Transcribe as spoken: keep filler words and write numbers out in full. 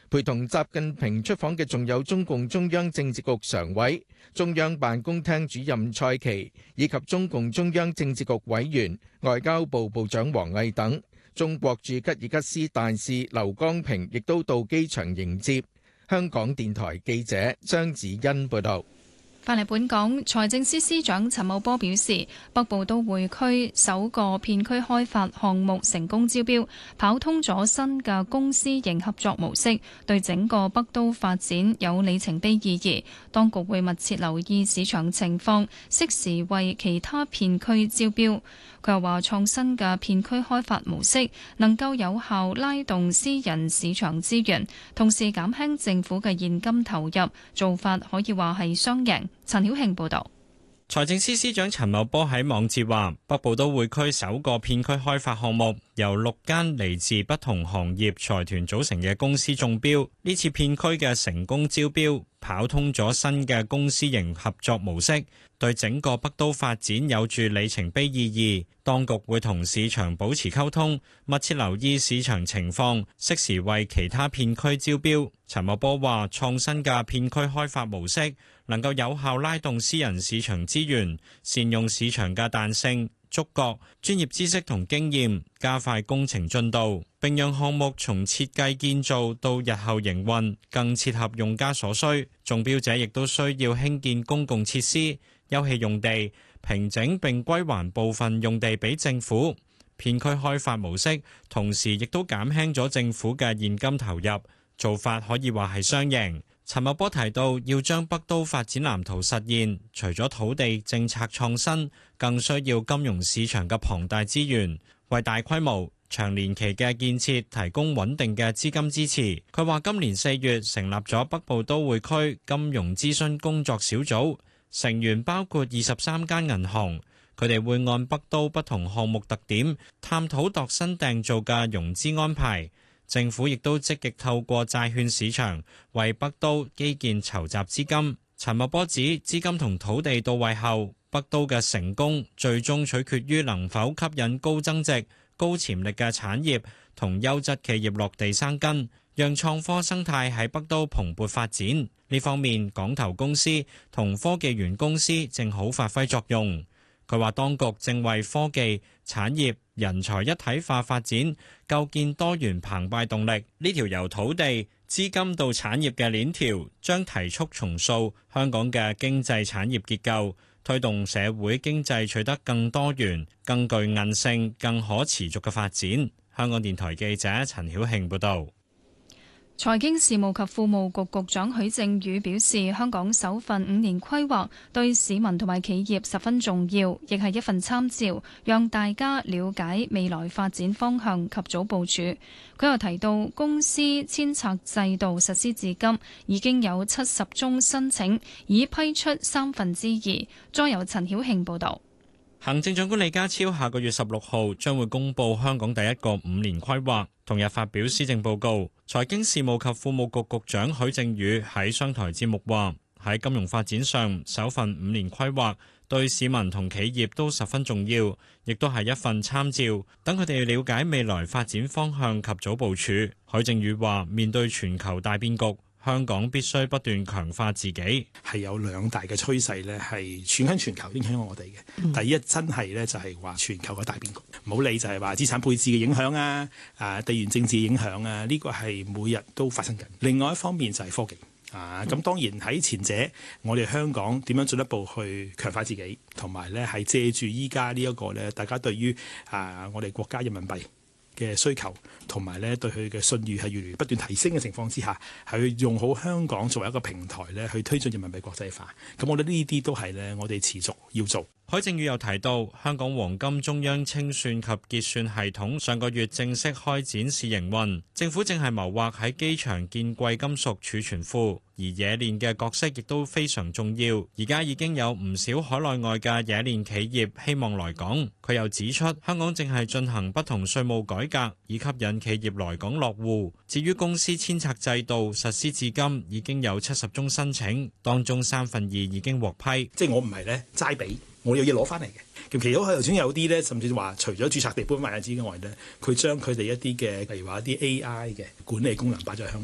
陪同習近平出訪嘅仲有中共中央政治局常委、中央辦公廳主任蔡奇，以及中共中央政治局委員、外交部部長王毅等。中國駐吉爾吉斯大使劉光平亦都到機場迎接。香港電台記者張子欣報道。 返嚟本港，財政司司長陳茂波表示，北部都會區首個片區開發項目成功招標，跑通咗新嘅公私營合作模式，對整個北都發展有里程碑意義。當局會密切留意市場情況，適時為其他片區招標。佢又話，創新嘅片區開發模式能夠有效拉動私人市場資源，同時減輕政府嘅現金投入，做法可以話係雙贏。陳曉慶報道。 財政司司長陳茂波喺網誌話，北部都會區首個片區開發項目由六間嚟自不同行業財團組成嘅公司中標。呢次片區嘅成功招標，跑通咗新嘅公私營合作模式，對整個北都發展有住里程碑意義。當局會同市場保持溝通，密切留意市場情況，適時為其他片區招標。陳茂波話，創新嘅片區開發模式能夠有效拉動私人市場資源，善用市場嘅彈性、觸覺、專業知識同經驗，加快工程進度，並讓項目從設計建造到日後營運更切合用家所需。中標者亦都需要興建公共設施、休憩用地，平整並歸還部分用地俾政府。片區開發模式同時亦都減輕咗政府嘅現金投入，做法可以話係雙贏。陳茂波提到，要將北都發展藍圖實現，除咗土地政策創新，更需要金融市場嘅龐大資源，為大規模長年期嘅建設提供穩定嘅資金支持。佢話今年四月成立咗北部都會區金融諮詢工作小組，成員包括二十三間銀行，佢哋會按北都不同項目特點，探討度身訂造嘅融資安排。政府亦都積極透過債券市場為北都基建籌集資金。陳茂波指，資金同土地到位後，北都嘅成功最終取決於能否吸引高增值、高潛力嘅產業同優質企業落地生根，讓創科生態喺北都蓬勃發展。呢方面，港投公司同科技園公司正好發揮作用。佢話當局正為科技、產業、人才一體化發展構建多元澎湃動力。呢條由土地、資金到產業嘅鏈條，將提速重塑香港嘅經濟產業結構，推動社會經濟取得更多元、更具韌性、更可持續嘅發展。香港電台記者陳曉慶報導。 財經事務及庫務局局長許正宇表示，香港首份五年規劃對市民同埋企業十分重要，亦係一份參照，讓大家了解未來發展方向及早部署。佢又提到，公司遷冊制度實施至今已經有七十宗申請，已批出三分之二。再由陳曉慶報導。 行政長官李家超下個月十六號將會公布香港第一個五年規劃，同日發表施政報告。財經事務及庫務局局長許正宇喺商台節目話，喺金融發展上，首份五年規劃對市民同企業都十分重要，亦都係一份參照，等佢哋了解未來發展方向及早部署。許正宇話，面對全球大變局，香港必須不斷強化自己， 係有兩大嘅趨勢咧，係全響全球影響我哋嘅。嗯、第一真係咧就係話全球嘅大變局，唔好理就係話資產配置嘅影響啊，啊地緣政治影響啊，呢、這個係每日都發生緊。另外一方面就係科技啊，咁當然喺前者，我哋香港點樣進一步去強化自己，同埋咧係借住依家呢一個咧，大家對於啊我哋國家人民幣嘅需求同埋咧對佢嘅信譽係越嚟越不斷提升嘅情況之下，係用好香港作為一個平台咧去推進人民幣國際化。咁我覺得呢啲都係咧我哋持續要做。 許正宇又提到，香港黃金中央清算及結算系統上個月正式開展試營運，政府正係謀劃喺機場建貴金屬儲存庫，而冶煉嘅角色亦都非常重要。而家已經有唔少海內外嘅冶煉企業希望來港。佢又指出，香港正係進行不同稅務改革，以吸引企業來港落戶。至於公司遷冊制度實施至今已經有七十宗申請，當中三分二已經獲批。 即係我唔係咧齋俾。我有嘢攞翻嚟嘅，咁其實佢頭先有啲咧，甚至話除咗註冊地搬賣之外咧，佢將佢哋一啲嘅，例如話一啲 A I 嘅管理功能擺咗喺香港。